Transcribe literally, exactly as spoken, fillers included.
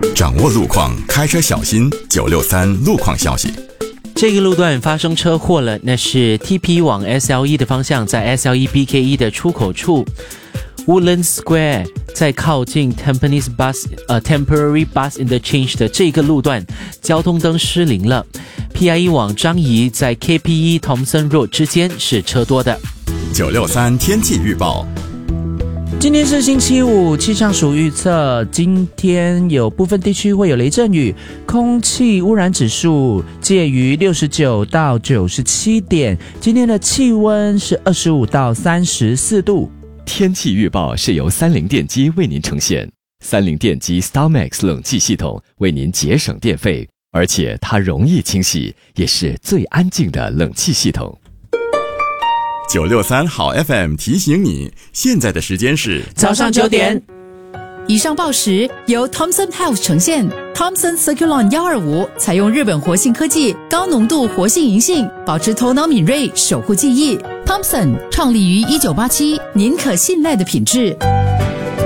掌握路况，开车小心。九六三路况消息。 这个路段发生车祸了，那是 T P 往 S L E 的方向，在 S L E B K E 的出口处 Woodlands Square， 在靠近 Tampines Bus 呃 Temporary Bus Interchange 的这个路段，交通灯失灵了。P I E 往樟宜在 K P E Thomson Road 之间是车多的。 九六三天气预报。 今天是星期五，气象署预测今天有部分地区会有雷阵雨，空气污染指数介于六十九到九十七点，今天的气温是二十五到三十四度。 天气预报是由三菱电机为您呈现，三菱电机 StarMax 冷气系统为您节省电费，而且它容易清洗，也是最安静的冷气系统。 九六三好 F M 提醒你，现在的时间是早上九点。 以上报时由 Thomson Health 呈现。Thomson Circulon 一二五采用日本活性科技，高浓度活性银杏，保持头脑敏锐，守护记忆。Thomson 创立于一九八七，您可信赖的品质。